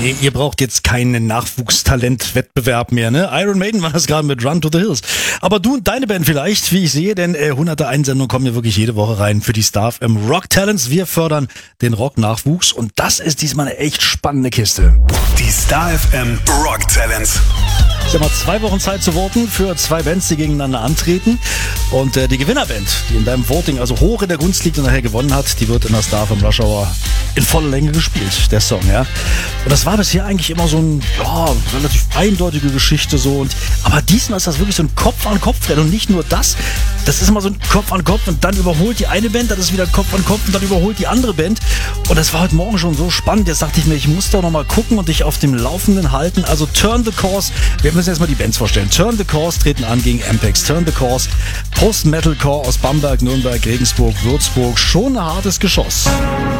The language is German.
Nee, ihr braucht jetzt keinen Nachwuchstalent-Wettbewerb mehr, ne? Iron Maiden war das gerade mit Run to the Hills. Aber du und deine Band vielleicht, wie ich sehe, denn hunderte Einsendungen kommen ja wirklich jede Woche rein für die Star FM Rock Talents. Wir fördern den Rock-Nachwuchs und das ist diesmal eine echt spannende Kiste. Die Star FM Rock Talents. Ich habe mal 2 Wochen Zeit zu voten für 2 Bands, die gegeneinander antreten. Und die Gewinnerband, die in deinem Voting also hoch in der Gunst liegt und nachher gewonnen hat, die wird in der Star FM Rush Hour in voller Länge gespielt, der Song, ja. Und das war bisher eigentlich immer so ein, relativ eindeutige Geschichte so. Aber diesmal ist das wirklich so ein Kopf-an-Kopf-Rennen und nicht nur das. Das ist immer so ein Kopf-an-Kopf und dann überholt die eine Band, dann ist wieder Kopf-an-Kopf und dann überholt die andere Band. Und das war heute Morgen schon so spannend. Jetzt dachte ich mir, ich muss doch noch mal gucken und dich auf dem Laufenden halten. Also Turn the Course. Wir müssen jetzt mal die Bands vorstellen. Turn the Course treten an gegen Ampex. Turn the Course, Post-Metalcore aus Bamberg, Nürnberg, Regensburg, Würzburg. Schon ein hartes Geschoss.